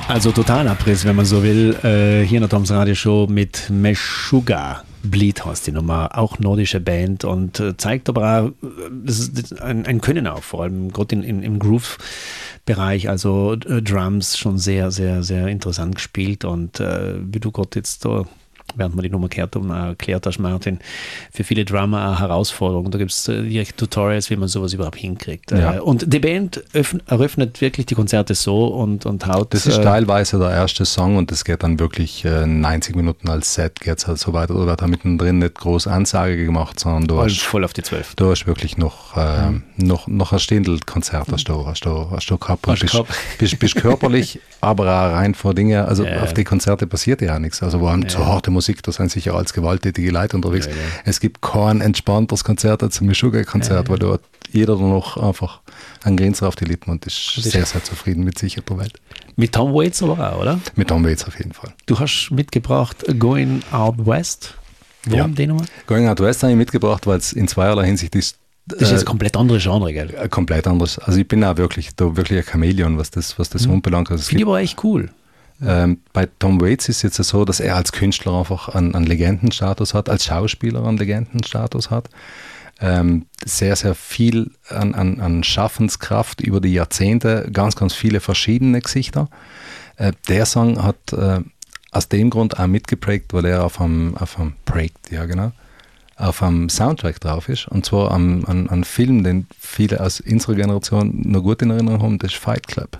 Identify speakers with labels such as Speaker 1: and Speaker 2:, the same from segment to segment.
Speaker 1: Also Totalabriss, wenn man so will, hier in der Toms Radio Show mit Meshuggah. Bleed heißt die Nummer, auch nordische Band und zeigt aber auch das ist ein Können auch, vor allem gerade im Groove-Bereich, also Drums schon sehr, sehr, sehr interessant gespielt und wie du gerade jetzt da, während wir die Nummer gehört haben, erklärt hast, Martin, für viele Drummer eine Herausforderung. Da gibt es direkt Tutorials, wie man sowas überhaupt hinkriegt.
Speaker 2: Ja.
Speaker 1: Und die Band eröffnet wirklich die Konzerte so und haut...
Speaker 2: Das ist teilweise der erste Song und das geht dann wirklich 90 Minuten als Set, geht es halt so weiter. Da wird da mittendrin nicht groß Ansage gemacht, sondern du hast
Speaker 1: voll auf die 12.
Speaker 2: Du hast wirklich noch ein Stindl-Konzert hast du gehabt und bist körperlich, aber auch rein vor Dinge, also auf die Konzerte passiert ja nichts. Also wo so harte Musik, da sind sicher als gewalttätige Leute unterwegs. Ja. Es gibt kein entspannteres Konzert als ein Meshuggah-Konzert, weil dort jeder noch einfach einen Grinser auf die Lippen und ist sehr, sehr zufrieden mit sich der Welt.
Speaker 1: Mit Tom Waits aber auch, oder?
Speaker 2: Mit Tom Waits auf jeden Fall.
Speaker 1: Du hast mitgebracht Going Out West. Warum die Nummer?
Speaker 2: Going Out West habe ich mitgebracht, weil es in zweierlei Hinsicht ist.
Speaker 1: Das ist jetzt ein komplett anderes Genre, gell?
Speaker 2: Komplett anderes. Also ich bin auch wirklich ein Chamäleon, was das anbelangt. Also
Speaker 1: finde ich aber echt cool.
Speaker 2: Bei Tom Waits ist es jetzt so, dass er als Künstler einfach einen Legendenstatus hat, als Schauspieler einen Legendenstatus hat. Sehr, sehr viel an Schaffenskraft über die Jahrzehnte, ganz, ganz viele verschiedene Gesichter. Der Song hat aus dem Grund auch mitgeprägt, weil er auf einem Soundtrack drauf ist. Und zwar an Film, den viele aus unserer Generation noch gut in Erinnerung haben, das ist Fight Club.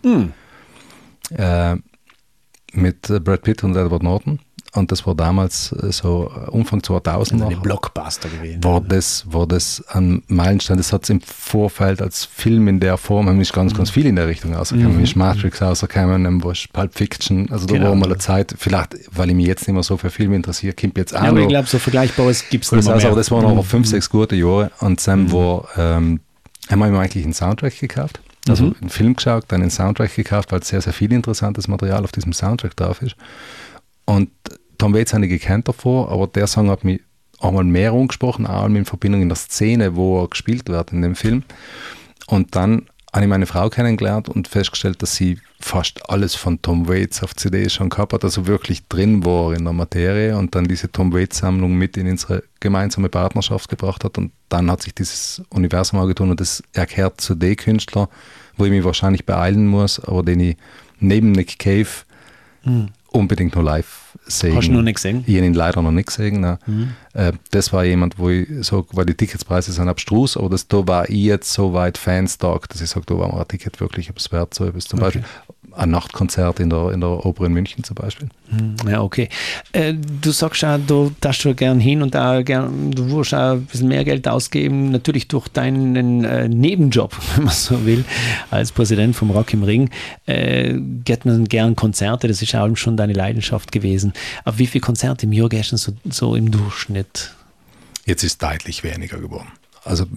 Speaker 2: Mit Brad Pitt und Edward Norton. Und das war damals so Anfang 2000
Speaker 1: ein Blockbuster gewesen.
Speaker 2: War das ein Meilenstein. Das hat es im Vorfeld als Film in der Form, haben ganz viel in der Richtung rausgekommen. Ist Matrix rausgekommen, was Pulp Fiction, also da war mal eine Zeit, vielleicht, weil ich mich jetzt nicht mehr so für Filme interessiere, kommt jetzt auch
Speaker 1: noch. Ich glaube, so Vergleichbares gibt es nicht mehr.
Speaker 2: Aber das waren noch 5-6 gute Jahre und dann haben wir ihm eigentlich einen Soundtrack gekauft. Also einen Film geschaut, dann einen Soundtrack gekauft, weil sehr, sehr viel interessantes Material auf diesem Soundtrack drauf ist. Und Tom Waits habe ich gekannt davor, aber der Song hat mich einmal mehr angesprochen, auch in Verbindung in der Szene, wo er gespielt wird in dem Film. Und dann habe ich meine Frau kennengelernt und festgestellt, dass sie fast alles von Tom Waits auf CD schon gehabt hat, also wirklich drin war in der Materie und dann diese Tom Waits-Sammlung mit in unsere gemeinsame Partnerschaft gebracht hat und dann hat sich dieses Universum angetan und das erkehrt zu den Künstlern, wo ich mich wahrscheinlich beeilen muss, aber den ich neben Nick Cave unbedingt noch live sehen.
Speaker 1: Hast du noch nicht gesehen?
Speaker 2: Ich habe ihn leider noch nicht gesehen. Ne. Das war jemand, wo ich sage, weil die Ticketspreise sind abstrus, aber da war ich jetzt so weit fanstark, dass ich sage, da war mir ein Ticket wirklich etwas wert. So etwas. Zum Beispiel ein Nachtkonzert in der Oper in München zum Beispiel.
Speaker 1: Ja, okay. Du sagst ja, du darfst schon gern hin und da du wirst auch ein bisschen mehr Geld ausgeben, natürlich durch deinen Nebenjob, wenn man so will, als Präsident vom Rock im Ring. Geht man gern Konzerte, das ist auch schon deine Leidenschaft gewesen. Auf wie viele Konzerte im Jahr gehst du so im Durchschnitt?
Speaker 2: Jetzt ist deutlich weniger geworden. Also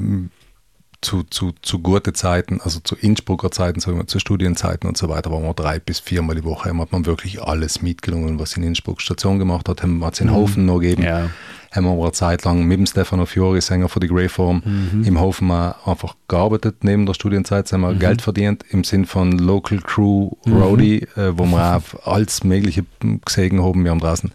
Speaker 2: zu guten Zeiten, also zu Innsbrucker Zeiten, sagen wir, zu Studienzeiten und so weiter, waren wir 3 bis 4 Mal die Woche, hat man wirklich alles mitgenommen, was in Innsbruck Station gemacht hat, hat es in Hofen noch gegeben, haben wir aber eine Zeit lang mit dem Stefano Fiori, Sänger von The Greyform, im Hofen einfach gearbeitet, neben der Studienzeit, haben wir Geld verdient, im Sinn von Local Crew Roadie, wo wir auch alles Mögliche gesehen haben, wir haben draußen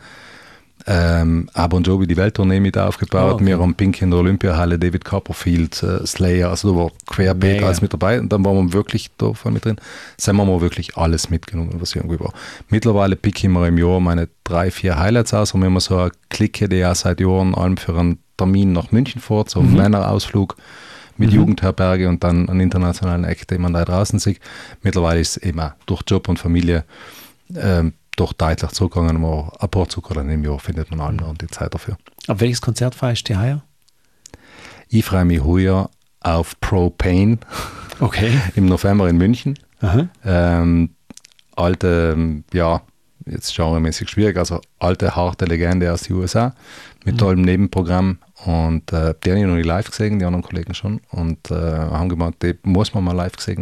Speaker 2: Bon Jovi die Welttournee mit aufgebaut. Wir haben Pink in der Olympiahalle, David Copperfield, Slayer, also da war querbeet alles mit dabei und dann waren wir wirklich da voll mit drin. Dann haben wir wirklich alles mitgenommen, was irgendwie war. Mittlerweile pick ich mir im Jahr meine 3-4 Highlights aus und wir haben so eine Clique, die ja seit Jahren allem für einen Termin nach München fährt, so einen Männerausflug mit Jugendherberge und dann einen internationalen Act, den man da draußen sieht. Mittlerweile ist es eben auch durch Job und Familie doch deutlich zurückgegangen, aber ein paar Zucker im Jahr findet man allen und die Zeit dafür.
Speaker 1: Auf welches Konzert feierst du heuer?
Speaker 2: Ich freue mich heuer auf Propane im November in München. Alte, jetzt genremäßig schwierig, also alte, harte Legende aus den USA mit tollem Nebenprogramm und die habe ich noch nicht live gesehen, die anderen Kollegen schon und haben gemeint, die muss man mal live gesehen